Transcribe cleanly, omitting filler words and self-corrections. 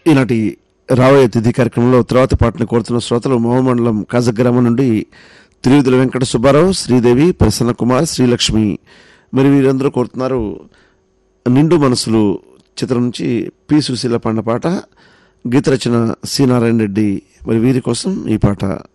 ఈనాటి రాబోయే తిథి కార్యక్రమంలో తర్వాత పాటను కోరుతున్న శ్రోతలు మహమండలం కాజగ్రామం నుండి తిరువిధుల వెంకట సుబ్బారావు, శ్రీదేవి, ప్రసన్న కుమార్, శ్రీలక్ష్మి. మరి వీరందరూ కోరుతున్నారు నిండు మనసులు చిత్రం నుంచి పి సుశీల పాడిన పాట, గీత రచన సి నారాయణ రెడ్డి. మరి వీరి కోసం ఈ పాట.